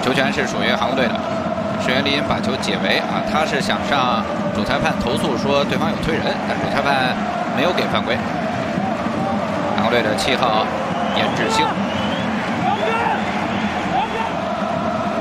球权是属于韩国队的。石原林把球解围啊，他是想上主裁判投诉说对方有推人，但主裁判没有给犯规。韩国队的7号严智星。